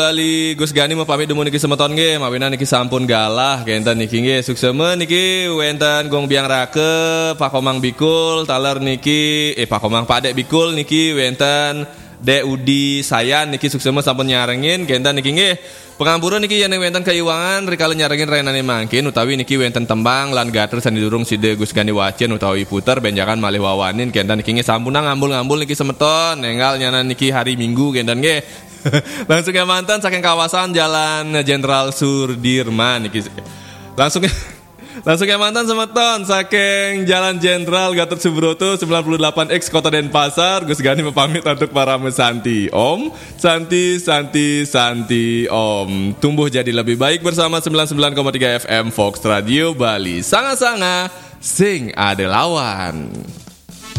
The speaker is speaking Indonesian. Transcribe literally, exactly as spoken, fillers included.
Kali Gus Gani mau pamit demu niki semeton ge, mawina niki sampun galah kenten niki ge sukseme niki wenten gong biang rake Pak Komang Bikul taler niki eh Pak Komang Pak Dek Bikul niki wenten Dek Udi Sayan niki sukseme sampun nyarengin kenten niki ge pengampuran niki yen wenten kaiwangan rikala nyarengin renane mangkin utawi niki wenten tembang lan gater sandidurung side Gus Gani Wacen utawi puter benjakan malih wawanin kenten niki ge sampuna ngambul-ngambul niki semeton nenggal nyana niki hari Minggu kenten ge langsung ya mantan saking kawasan Jalan Jenderal Sudirman niki. Langsung langsung ya mantan semeton saking Jalan Jenderal Gatot Subroto sembilan puluh delapan X Kota Denpasar. Gus Gani pamit untuk para mesanti. Om, Santi, Santi, Santi, Om. Tumbuh jadi lebih baik bersama sembilan puluh sembilan koma tiga F M Fox Radio Bali. Sanga-sanga sing ade lawan.